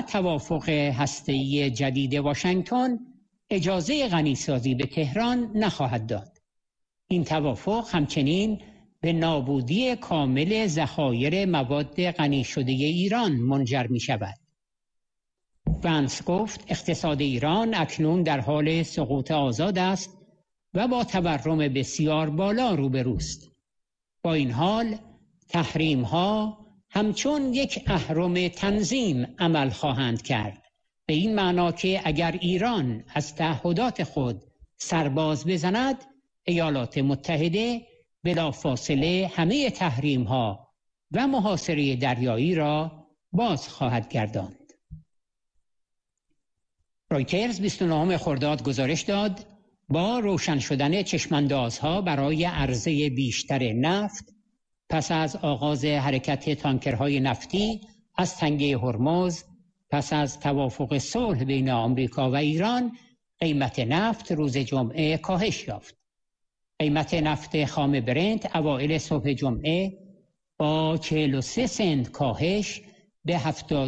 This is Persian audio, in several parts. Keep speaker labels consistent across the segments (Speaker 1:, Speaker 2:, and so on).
Speaker 1: توافق هسته‌ای جدید واشنگتن اجازه غنیسازی به تهران نخواهد داد. این توافق همچنین به نابودی کامل ذخایر مواد غنی شده ایران منجر می شود. ونس گفت اقتصاد ایران اکنون در حال سقوط آزاد است و با تورم بسیار بالا روبروست. با این حال تحریم ها همچون یک اهرم تنظیم عمل خواهند کرد، به این معنا که اگر ایران از تعهدات خود سرباز بزند، ایالات متحده بلافاصله همه تحریم ها و محاصره دریایی را باز خواهد گرداند. رویترز 29 خرداد گزارش داد با روشن شدن چشماندازها برای عرضه بیشتر نفت پس از آغاز حرکت تانکرهای نفتی از تنگه هرمز، پس از توافق صلح بین آمریکا و ایران، قیمت نفت روز جمعه کاهش یافت. قیمت نفت خام برنت اوایل صبح جمعه با 43 سنت کاهش به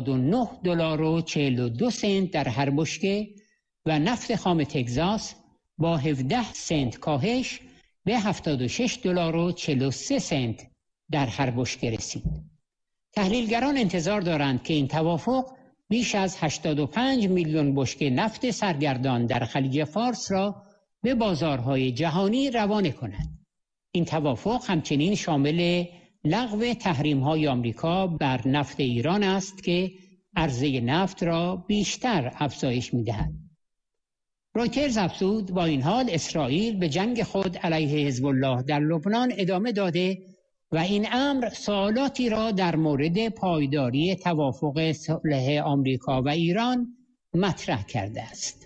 Speaker 1: $79.42 در هر بشکه و نفت خام تگزاس با 17 سنت کاهش به $76.43 در هر بشکه رسید. تحلیلگران انتظار دارند که این توافق بیش از 85 میلیون بشکه نفت سرگردان در خلیج فارس را به بازارهای جهانی روانه کند. این توافق همچنین شامل لغو تحریم‌های آمریکا بر نفت ایران است که عرضه نفت را بیشتر افزایش می‌دهد. رویترز افزود با این حال اسرائیل به جنگ خود علیه حزب الله در لبنان ادامه داده و این امر سوالاتی را در مورد پایداری توافق صلح آمریکا و ایران مطرح کرده است.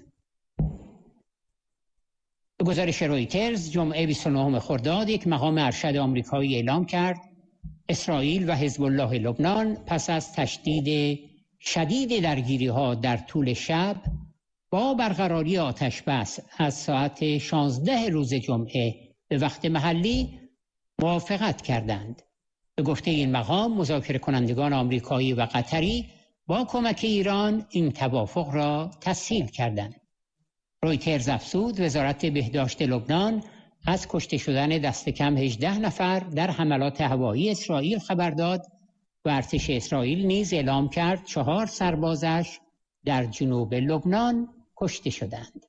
Speaker 1: به گزارش رویترز جمعه 29 خرداد یک مقام ارشد آمریکایی اعلام کرد اسرائیل و حزب الله لبنان پس از تشدید شدید درگیری‌ها در طول شب با برقراری آتش بس از ساعت 16 روز جمعه به وقت محلی موافقت کردند. به گفته این مقام مذاکره کنندگان آمریکایی و قطری با کمک ایران این توافق را تسهیل کردند. رویترز افزود وزارت بهداشت لبنان از کشته شدن دست کم 18 نفر در حملات هوایی اسرائیل خبر داد و ارتش اسرائیل نیز اعلام کرد 4 سربازش در جنوب لبنان کشته شدند.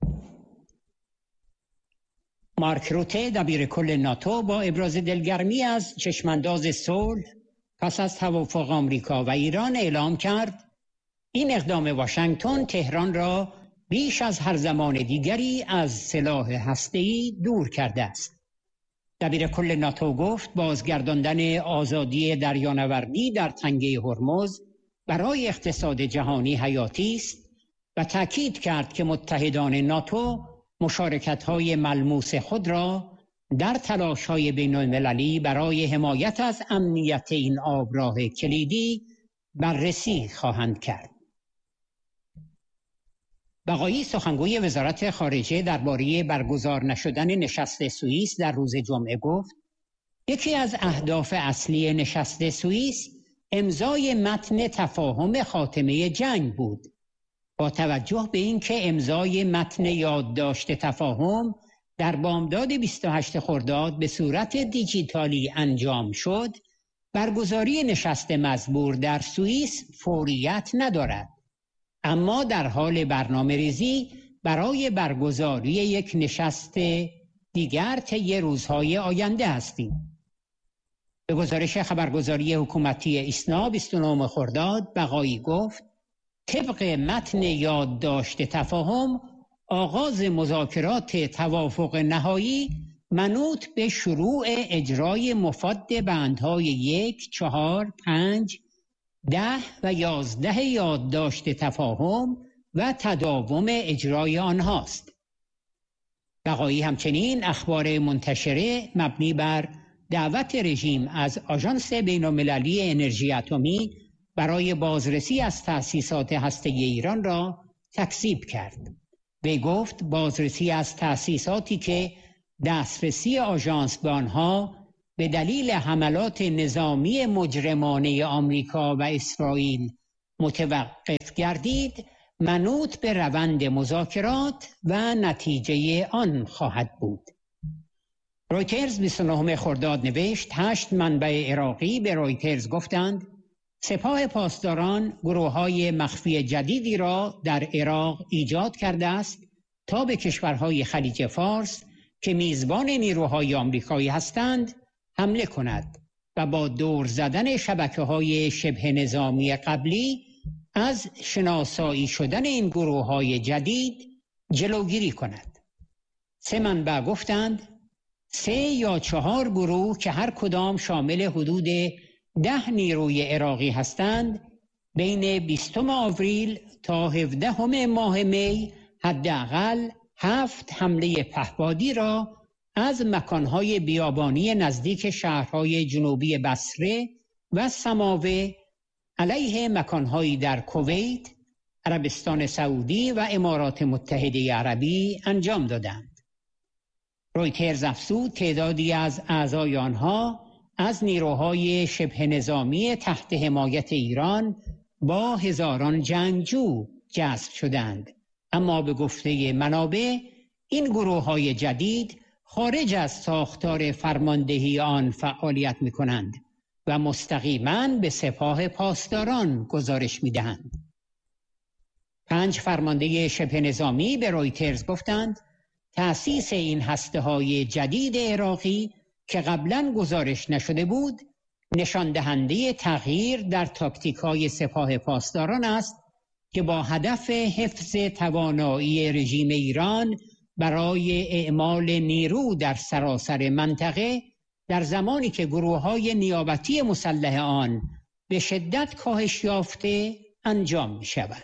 Speaker 1: مارک روته دبیر کل ناتو با ابراز دلگرمی از چشمانداز صلح پس از توافق آمریکا و ایران اعلام کرد این اقدام واشنگتن تهران را بیش از هر زمان دیگری از سلاح هسته‌ای دور کرده است. دبیر کل ناتو گفت بازگرداندن آزادی دریانوردی در تنگه هرمز برای اقتصاد جهانی حیاتی است و تأکید کرد که متحدان ناتو مشارکت‌های ملموس خود را در تلاش‌های بین‌المللی برای حمایت از امنیت این آبراه کلیدی بررسی خواهند کرد. بقایی سخنگوی وزارت خارجه درباره برگزار نشدن نشست سوئیس در روز جمعه گفت یکی از اهداف اصلی نشست سوئیس امضای متن تفاهم خاتمه جنگ بود. با توجه به اینکه امضای متن یادداشت تفاهم در بامداد 28 خرداد به صورت دیجیتالی انجام شد، برگزاری نشست مزبور در سوئیس فوریت ندارد. اما در حال برنامه‌ریزی برای برگزاری یک نشست دیگر طی روزهای آینده هستیم. به گزارش خبرگزاری حکومتی ایسنا 29 خرداد بقایی گفت طبق متن یادداشت تفاهم آغاز مذاکرات توافق نهایی منوط به شروع اجرای مفاد بندهای 1، 4، 5، 10 و 11 یادداشت تفاهم و تداوم اجرای آنهاست. بقایی همچنین اخبار منتشره مبنی بر دعوت رژیم از آژانس بین‌المللی انرژی اتمی برای بازرسی از تأسیسات هسته‌ای ایران را تکذیب کرد. وی گفت بازرسی از تأسیساتی که دسترسی آژانس به آنها به دلیل حملات نظامی مجرمانه آمریکا و اسرائیل متوقف گردید منوط به روند مذاکرات و نتیجه آن خواهد بود. رویترز 29 خرداد نوشت 8 منبع عراقی به رویترز گفتند سپاه پاسداران گروه‌های مخفی جدیدی را در عراق ایجاد کرده است تا به کشورهای خلیج فارس که میزبان نیروهای آمریکایی هستند حمله کند و با دور زدن شبکه‌های شبه نظامی قبلی از شناسایی شدن این گروه‌های جدید جلوگیری کند. 3 منبع گفتند 3 یا 4 گروه که هر کدام شامل حدود 10 نیروی عراقی هستند بین 20 آوریل تا 17 ماه می حداقل 7 حمله پهپادی را از مکانهای بیابانی نزدیک شهرهای جنوبی بصره و سماوه علیه مکانهایی در کویت، عربستان سعودی و امارات متحده عربی انجام دادند. رویترز افزود تعدادی از اعضای آنها از نیروهای شبه نظامی تحت حمایت ایران با هزاران جنگجو جذب شدند، اما به گفته منابع این گروه‌های جدید خارج از ساختار فرماندهی آن فعالیت می‌کنند و مستقیماً به سپاه پاسداران گزارش می‌دهند. 5 فرمانده شبه نظامی به رویترز گفتند تأسیس این هسته‌های جدید عراقی که قبلاً گزارش نشده بود نشان دهنده تغییر در تاکتیک‌های سپاه پاسداران است که با هدف حفظ توانایی رژیم ایران برای اعمال نیرو در سراسر منطقه در زمانی که گروه‌های نیابتی مسلح آن به شدت کاهش یافته انجام می‌شود.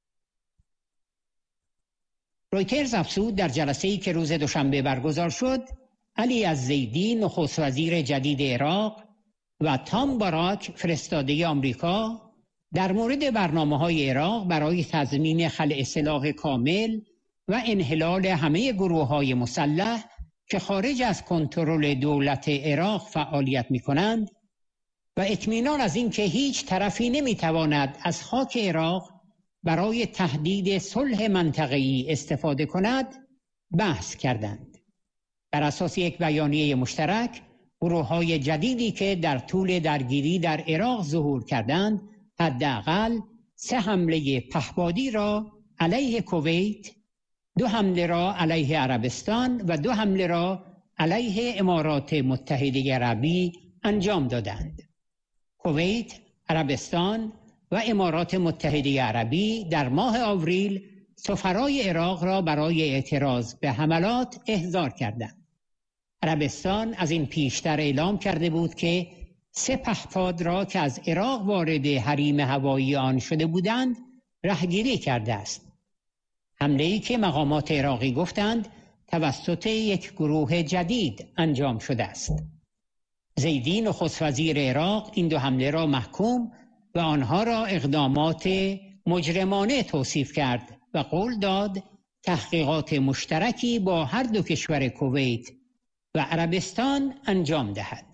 Speaker 1: رویترز افزود در جلسه‌ای که روز دوشنبه برگزار شد علی الزیدی نخست وزیر جدید عراق و تام باراک فرستاده آمریکا در مورد برنامه‌های عراق برای تضمین خلع سلاح کامل و انحلال همه گروه‌های مسلح که خارج از کنترل دولت عراق فعالیت می‌کنند و اطمینان از اینکه هیچ طرفی نمی‌تواند از خاک عراق برای تهدید صلح منطقه‌ای استفاده کند بحث کردند. بر اساس یک بیانیه مشترک گروه‌های جدیدی که در طول درگیری در عراق ظهور کردند حداقل 3 حمله پهپادی را علیه کویت، 2 حمله را علیه عربستان و 2 حمله را علیه امارات متحده عربی انجام دادند. کویت، عربستان و امارات متحده عربی در ماه آوریل سفرای عراق را برای اعتراض به حملات احضار کردند. عربستان از این پیشتر اعلام کرده بود که 3 پهپاد را که از عراق وارد حریم هوایی آن شده بودند رهگیری کرده است. حمله‌ای که مقامات عراقی گفتند توسط یک گروه جدید انجام شده است. زیدی نخست وزیر عراق این 2 حمله را محکوم و آنها را اقدامات مجرمانه توصیف کرد و قول داد تحقیقات مشترکی با هر 2 کشور کویت و عربستان انجام دهد.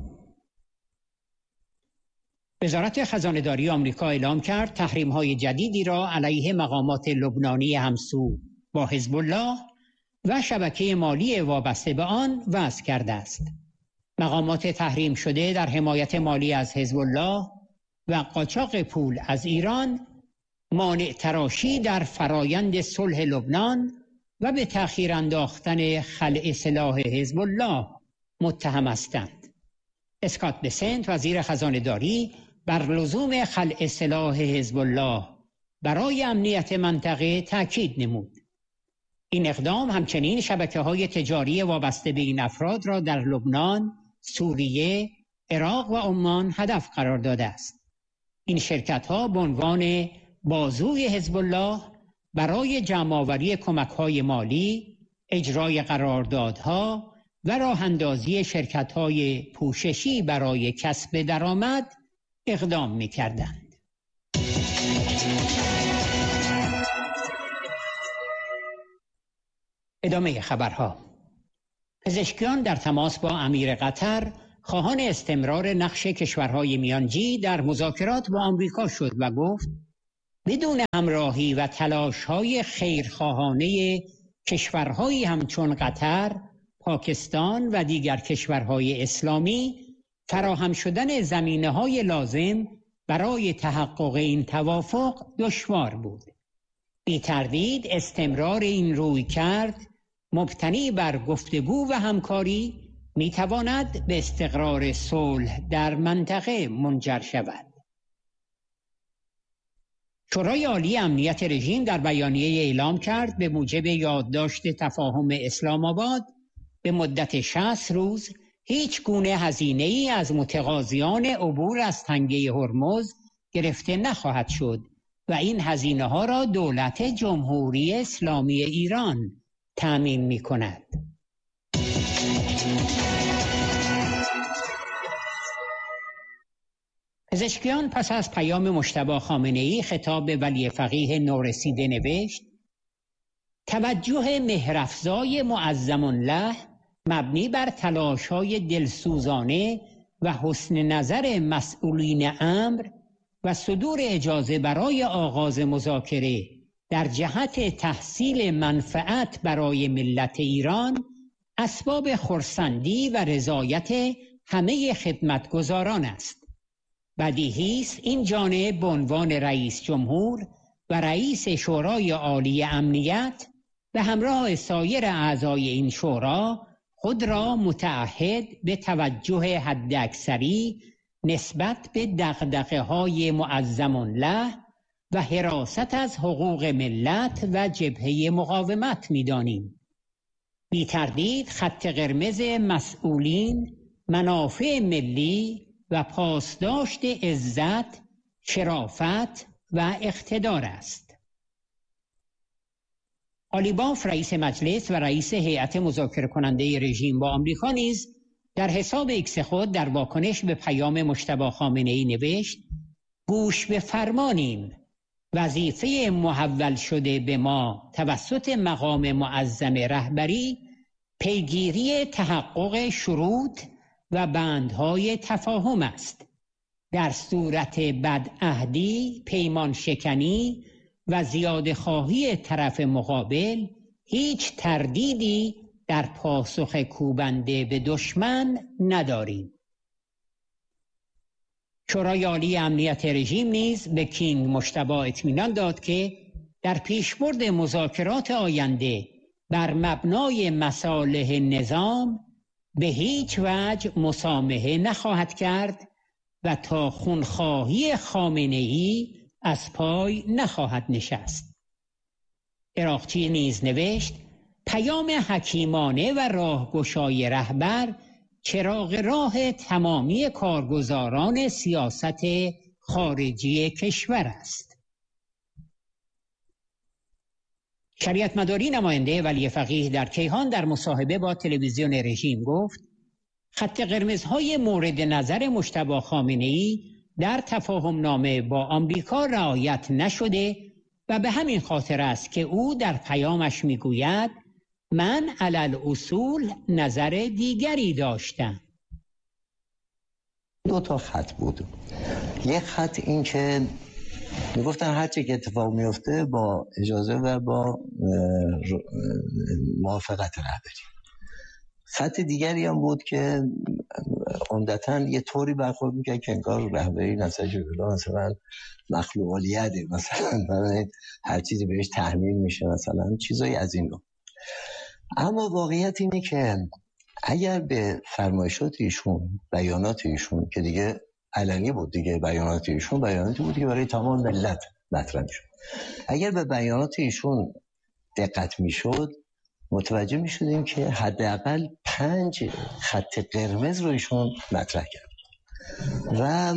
Speaker 1: وزارت خزانه‌داری آمریکا اعلام کرد تحریم‌های جدیدی را علیه مقامات لبنانی همسو با حزب الله و شبکه مالی وابسته به آن وضع کرده است. مقامات تحریم شده در حمایت مالی از حزب الله و قاچاق پول از ایران مانع تراشی در فرایند صلح لبنان و به تأخیر انداختن خلع سلاح حزب الله متهم هستند. اسکات بسنت وزیر خزانه‌داری بر لزوم خلع سلاح حزب الله برای امنیت منطقه تاکید نمود. این اقدام همچنین شبکه‌های تجاری وابسته به این افراد را در لبنان، سوریه، عراق و عمان هدف قرار داده است. این شرکت‌ها به عنوان بازوی حزب الله برای جمع‌آوری کمک‌های مالی، اجرای قراردادها و راه اندازی شرکت‌های پوششی برای کسب درآمد اقدام می‌کردند. ادامه خبرها. پزشکیان در تماس با امیر قطر خواهان استمرار نقش کشورهای میانجی در مذاکرات با آمریکا شد و گفت بدون همراهی و تلاش‌های خیرخواهانه کشورهایی همچون قطر، پاکستان و دیگر کشورهای اسلامی، فراهم شدن زمینه‌های لازم برای تحقق این توافق دشوار بود. بی تردید استمرار این رویکرد مبتنی بر گفتگو و همکاری می‌تواند به استقرار صلح در منطقه منجر شود. شورای عالی امنیت رژیم در بیانیه اعلام کرد به موجب یادداشت تفاهم اسلام آباد به مدت 60 روز هیچ گونه هزینه‌ای از متقاضیان عبور از تنگه هرمز گرفته نخواهد شد و این هزینه‌ها را دولت جمهوری اسلامی ایران تأمین می‌کند. پزشکیان پس از پیام مجتبی خامنه‌ای خطاب به ولی فقیه نورسیده نوشت: توجه مهرافزای معظم الله مبنی بر تلاش‌های دلسوزانه و حسن نظر مسئولین امر و صدور اجازه برای آغاز مذاکره در جهت تحصیل منفعت برای ملت ایران اسباب خرسندی و رضایت همه خدمتگزاران است. بدیهی است این جانب به عنوان رئیس جمهور و رئیس شورای عالی امنیت به همراه سایر اعضای این شورا خود را متعهد به توجه حداکثری نسبت به دغدغه‌های معظم الله و حراست از حقوق ملت و جبهه مقاومت می‌دانیم. بی تردید خط قرمز مسئولین منافع ملی و پاسداشت عزت، شرافت و اقتدار است. آلیباف رئیس مجلس و رئیس هیئت مذاکره کننده رژیم با آمریکا نیز در حساب ایکس خود در واکنش به پیام مجتبی خامنه‌ای نوشت: گوش به فرمانیم. وظیفه محول شده به ما توسط مقام معظم رهبری پیگیری تحقق شروط و بندهای تفاهم است. در صورت بدعهدی، پیمان شکنی و زیاده خواهی طرف مقابل هیچ تردیدی در پاسخ کوبنده به دشمن نداریم. شورای عالی امنیت رژیم نیز به کینگ مجتبی اطمینان داد که در پیشبرد مذاکرات آینده بر مبنای مصالح نظام به هیچ وجه مسامحه نخواهد کرد و تا خونخواهی خامنه‌ای از پای نخواهد نشست. عراقچی نیز نوشت: پیام حکیمانه و راهگشای رهبر چراغ راه تمامی کارگزاران سیاست خارجی کشور است. شریعت مداری نماینده ولی فقیه در کیهان در مصاحبه با تلویزیون رژیم گفت: خط قرمزهای مورد نظر مجتبی خامنه‌ای در تفاهم نامه با آمریکا رعایت نشده و به همین خاطر است که او در پیامش میگوید من علی اصول نظر دیگری داشتم.
Speaker 2: دو تا خط بود. یک خط این که میگفتن هر چه که اتفاق میفته با اجازه و با موافقت رهبری. خط دیگری هم بود که عمدتاً یه طوری برخورد میکنه که انگار رهبری نساجه بلا مثلا مخلوقالیته، مثلا هر چیزی بهش تحمیل میشه، مثلا چیزایی از این نوع. اما واقعیت اینه که اگر به فرمایشات ایشون، بیانات ایشون که دیگه علنی بود دیگه، بیانات ایشون بیاناتی بود که برای تمام ملت مطرح میشد، اگر به بیانات ایشون دقت میشد متوجه میشدیم که حداقل 5 خط قرمز رو ایشون مطرح کرد و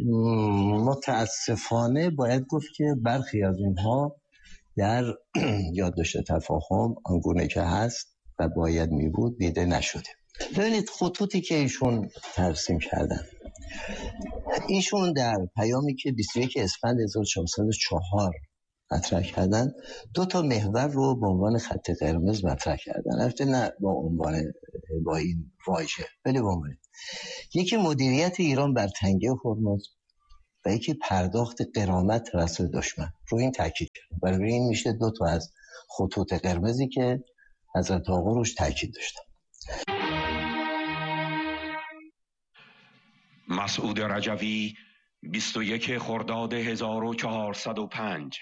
Speaker 2: متاسفانه باید گفت که برخی از اینها در یادداشت تفاهم آنگونه که هست و باید می بود دیده نشده. ببینید خطوطی که ایشون ترسیم کردن، ایشون در پیامی که 21 اسفند 1404 مطرح کردن 2 تا محور رو به عنوان خط قرمز مطرح کردن، البته نه با این واژه، ولی به عنوان یکی مدیریت ایران بر تنگه هرمز و یکی پرداخت غرامت توسط دشمن. رو این تاکید کرد. برای این میشه دو تا از خطوط قرمزی که حضرت آقا روش تاکید داشتن.
Speaker 3: مسعود رجوی 21 خرداد 1405.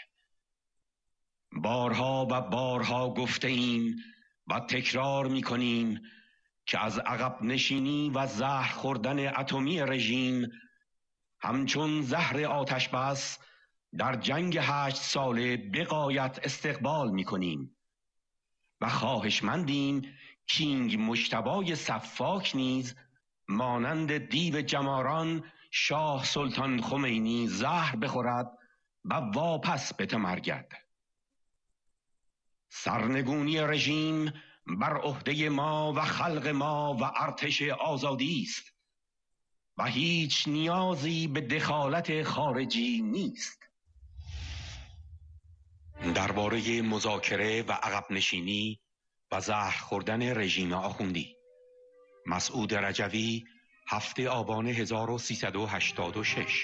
Speaker 3: بارها و بارها گفته ایم و تکرار میکنیم که از عقب نشینی و زهر خوردن اتمی رژیم همچون زهر آتش بس در جنگ 8 ساله بغایت استقبال میکنیم و خواهشمندیم کینگ مجتبی صفاک نیز مانند دیو جماران شاه سلطان خمینی زهر بخورد و واپس بتمرگد. سرنگونی رژیم بر عهده ما و خلق ما و ارتش آزادی است و هیچ نیازی به دخالت خارجی نیست. درباره مذاکره و عقب نشینی و زهر خوردن رژیم آخوندی، مسعود رجوی 7 آبان 1386.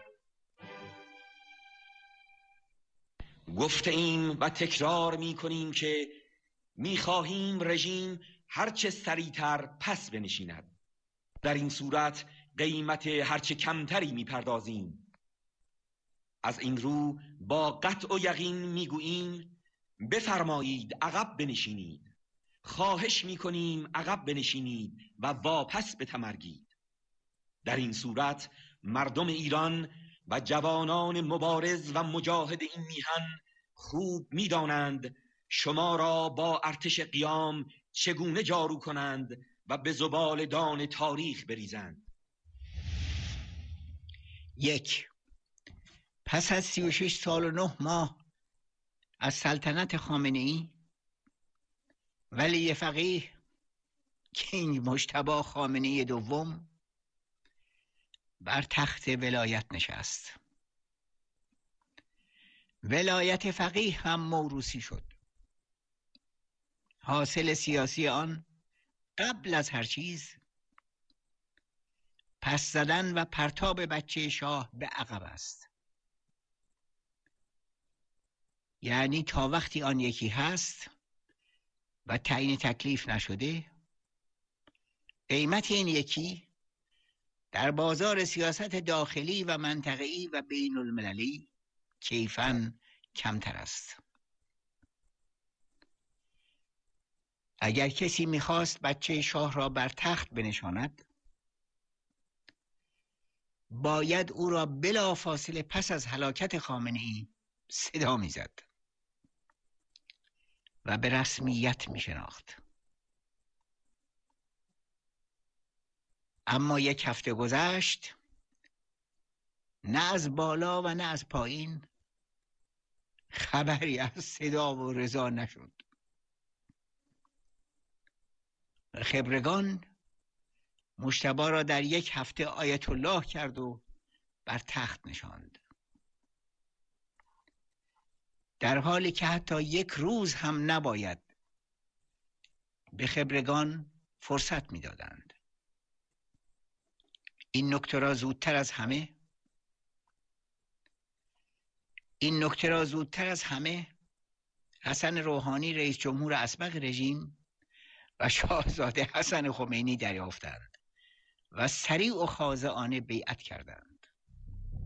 Speaker 3: گفته ایم و تکرار می کنیم که می خواهیم رژیم هرچه سریعتر پس بنشیند. در این صورت قیمت هرچه کمتری می پردازیم. از این رو با قطع و یقین می گوییم بفرمایید عقب بنشینید. خواهش می کنیم عقب بنشینید و واپس بتمرگید. در این صورت مردم ایران و جوانان مبارز و مجاهد این میهن خوب می‌دانند شما را با ارتش قیام چگونه جارو کنند و به زبالدان تاریخ بریزند.
Speaker 1: 1. پس از 36 سال و 9 ماه از سلطنت خامنه‌ای، ولی فقیه کینگ مجتبی خامنه‌ای دوم بر تخت ولایت نشست. ولایت فقیه هم موروثی شد. حاصل سیاسی آن قبل از هر چیز پس زدن و پرتاب بچه شاه به عقب است. یعنی تا وقتی آن یکی هست و تعیین تکلیف نشده، قیمت این یکی در بازار سیاست داخلی و منطقه‌ای و بین المللی کیفاً کمتر است. اگر کسی میخواست بچه شاه را بر تخت بنشاند، باید او را بلافاصله پس از هلاکت خامنه‌ای صدا میزد و به رسمیت میشناخت. اما 1 هفته گذشت، نه از بالا و نه از پایین خبری از صدا و رضا نشد. خبرگان مجتبی را در 1 هفته آیت الله کرد و بر تخت نشاند، در حالی که حتی 1 روز هم نباید به خبرگان فرصت می‌دادند. این نکته را زودتر از همه حسن روحانی رئیس جمهور اسبق رژیم و شاهزاده حسن خمینی دریافتند و سریع و خاضعانه بیعت کردند.